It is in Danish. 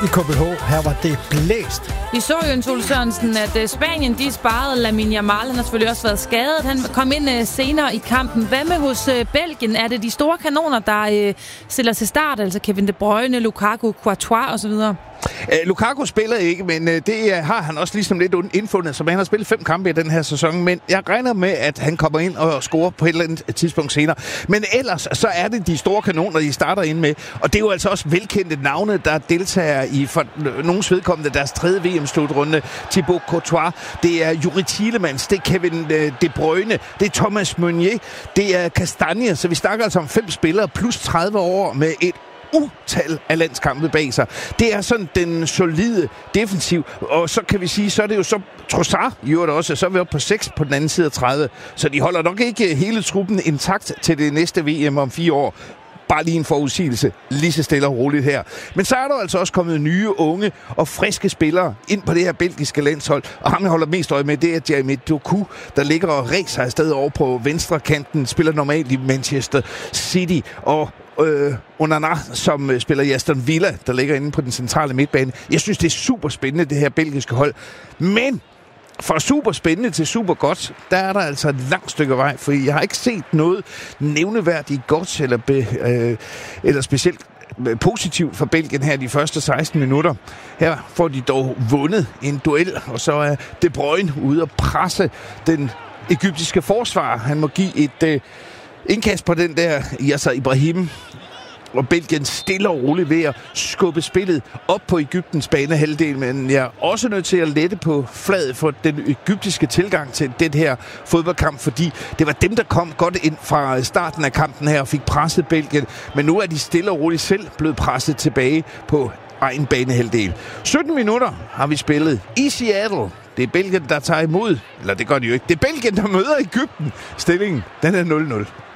i KBH. Her var det blæst. Vi så jo en Ole Sørensen, at Spanien, de sparede Lamine Yamal. Han har selvfølgelig også været skadet. Han kom ind senere i kampen. Hvad med hos Belgien? Er det de store kanoner, der stiller til start? Altså Kevin De Bruyne, Lukaku, Courtois osv.? Lukaku spiller ikke, men det har han også ligesom lidt indfundet, så han har spillet 5 kampe i den her sæson, men jeg regner med, at han kommer ind og scorer på et eller andet tidspunkt senere. Men ellers, så er det de store kanoner, de starter ind med, og det er jo altså også velkendte navne, der deltager i for nogens vedkommende deres 3. VM-slutrunde. Thibaut Courtois, det er Juri Tielemans, det er Kevin De Bruyne, det er Thomas Meunier, det er Castagne, så vi snakker altså om 5 spillere plus 30 år med et utal af landskampe bag sig. Det er sådan den solide defensiv, og så kan vi sige, så er det jo så Trossard, jo det også, så er vi oppe på 6 på den anden side af 30, så de holder nok ikke hele truppen intakt til det næste VM om 4 år. Bare lige en forudsigelse, lige så stille og roligt her. Men så er der altså også kommet nye, unge og friske spillere ind på det her belgiske landshold. Og ham, jeg holder mest øje med, det er Jeremy Doku, der ligger og ræser afsted over på venstre kanten, spiller normalt i Manchester City. Og Onana, som spiller i Aston Villa, der ligger inde på den centrale midtbane. Jeg synes, det er super spændende, det her belgiske hold. Men fra super spændende til super godt, der er der altså et langt stykke vej, for jeg har ikke set noget nævneværdigt godt eller specielt positivt for Belgien her de første 16 minutter. Her får de dog vundet en duel, og så er De Bruyne ude at presse den egyptiske forsvar. Han må give et indkast på den der Yasser Ibrahim, og Belgien stille og roligt ved at skubbe spillet op på Egyptens banehalvdel, men jeg er også nødt til at lette på fladet for den egyptiske tilgang til den her fodboldkamp, fordi det var dem, der kom godt ind fra starten af kampen her og fik presset Belgien, men nu er de stille og roligt selv blevet presset tilbage på egen banehalvdel. 17 minutter har vi spillet i Seattle. Det er Belgien, der tager imod, eller det gør de jo ikke. Det er Belgien, der møder Egypten. Stillingen, den er 0-0.